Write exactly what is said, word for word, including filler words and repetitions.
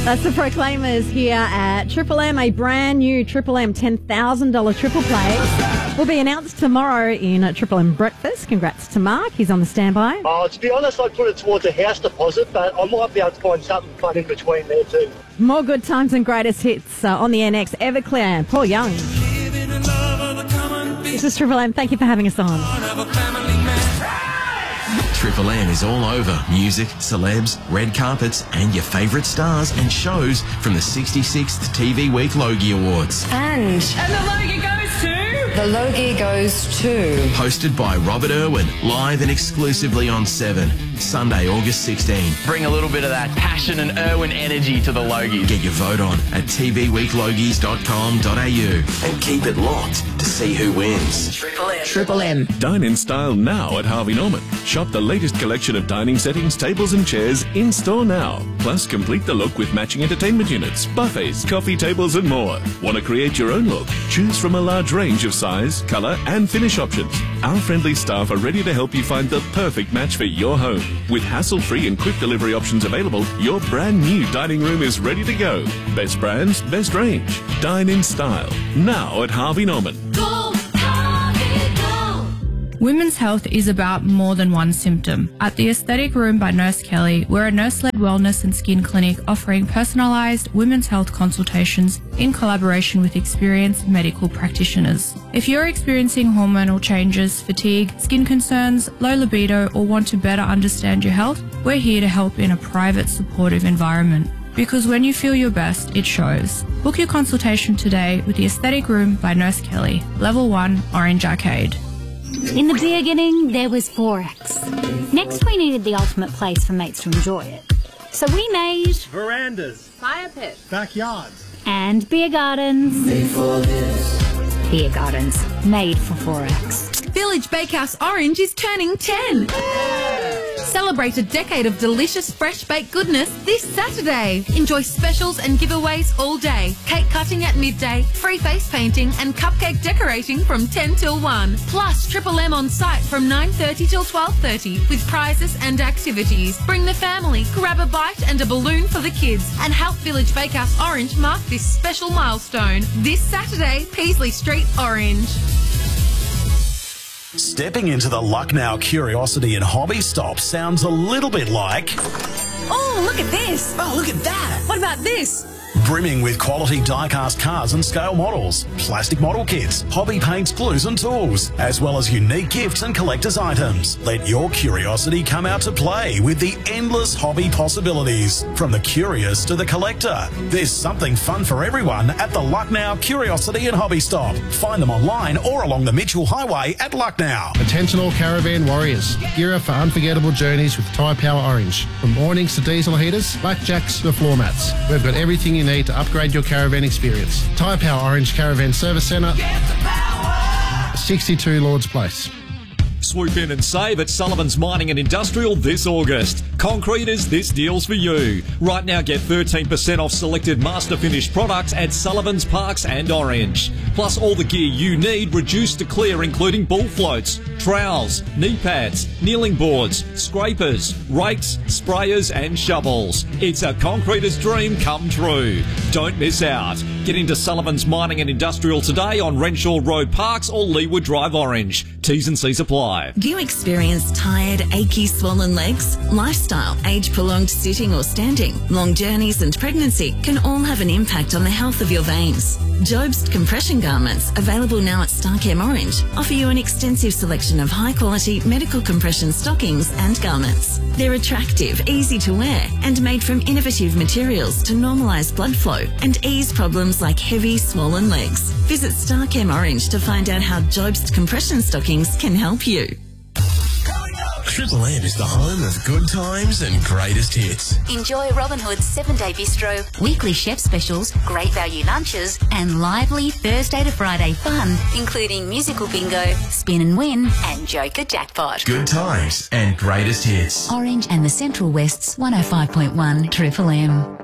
That's the Proclaimers here at Triple M. A brand new Triple M ten thousand dollars triple play will be announced tomorrow in Triple M Breakfast. Congrats to Mark. He's on the standby. Oh, to be honest, I'd put it towards a house deposit, but I might be able to find something fun in between there too. More good times and greatest hits uh, on the N X. Everclear, Paul Young. This is Triple M. Thank you for having us on. Triple M is all over music, celebs, red carpets, and your favourite stars and shows from the sixty-sixth T V Week Logie Awards. And... And the Logie goes to... The Logie goes to... Hosted by Robert Irwin, live and exclusively on Seven, Sunday, August sixteenth. Bring a little bit of that passion and Irwin energy to the Logies. Get your vote on at t v week logies dot com dot a u and keep it locked to see who wins. Triple M. Triple M. Dine in style now at Harvey Norman. Shop the latest collection of dining settings, tables and chairs in store now. Plus, complete the look with matching entertainment units, buffets, coffee tables and more. Want to create your own look? Choose from a large range of size, colour and finish options. Our friendly staff are ready to help you find the perfect match for your home. With hassle-free and quick delivery options available, your brand new dining room is ready to go. Best brands, best range. Dine in style. Now at Harvey Norman. Go, Harvey, go. Women's health is about more than one symptom. At the Aesthetic Room by Nurse Kelly, we're a nurse-led wellness and skin clinic offering personalised women's health consultations in collaboration with experienced medical practitioners. If you're experiencing hormonal changes, fatigue, skin concerns, low libido, or want to better understand your health, we're here to help in a private, supportive environment. Because when you feel your best, it shows. Book your consultation today with the Aesthetic Room by Nurse Kelly, Level one, Orange Arcade. In the beginning, there was Forex. Next, we needed the ultimate place for mates to enjoy it. So we made... verandas, fire pits, backyards, and beer gardens. Made for this. Beer gardens, made for Forex. Village Bakehouse Orange is turning ten. Celebrate a decade of delicious fresh baked goodness this Saturday. Enjoy specials and giveaways all day. Cake cutting at midday, free face painting and cupcake decorating from ten till one. Plus Triple M on site from nine thirty till twelve thirty with prizes and activities. Bring the family, grab a bite and a balloon for the kids and help Village Bakehouse Orange mark this special milestone. This Saturday, Peasley Street, Orange. Stepping into the Lucknow Curiosity and Hobby Stop sounds a little bit like... Oh, look at this. Oh, look at that. What about this? Brimming with quality die-cast cars and scale models, plastic model kits, hobby paints, glues and tools, as well as unique gifts and collector's items. Let your curiosity come out to play with the endless hobby possibilities. From the curious to the collector, there's something fun for everyone at the Lucknow Curiosity and Hobby Stop. Find them online or along the Mitchell Highway at Lucknow. Attention all caravan warriors. Gear up for unforgettable journeys with Tyre Power Orange. From awnings to diesel heaters, blackjacks to floor mats. We've got everything you need to upgrade your caravan experience. Tyre Power Orange Caravan Service Centre, sixty-two Lords Place. Swoop in and save at Sullivan's Mining and Industrial this August. Concreters, this deal's for you. Right now get thirteen percent off selected Master Finish products at Sullivan's Parks and Orange. Plus all the gear you need reduced to clear, including bull floats, trowels, knee pads, kneeling boards, scrapers, rakes, sprayers and shovels. It's a concreter's dream come true. Don't miss out. Get into Sullivan's Mining and Industrial today on Renshaw Road Parks or Leeward Drive Orange. T's and C's apply. Do you experience tired, achy, swollen legs? Lifestyle, age-prolonged sitting or standing, long journeys and pregnancy can all have an impact on the health of your veins. Jobst compression garments, available now at Starchem Orange, offer you an extensive selection of high-quality medical compression stockings and garments. They're attractive, easy to wear, and made from innovative materials to normalise blood flow and ease problems like heavy, swollen legs. Visit Starchem Orange to find out how Jobst compression stockings can help you. Triple M is the home of good times and greatest hits. Enjoy Robin Hood's seven-day bistro, weekly chef specials, great value lunches, and lively Thursday to Friday fun, including musical bingo, spin and win, and Joker jackpot. Good times and greatest hits. Orange and the Central West's one oh five point one Triple M.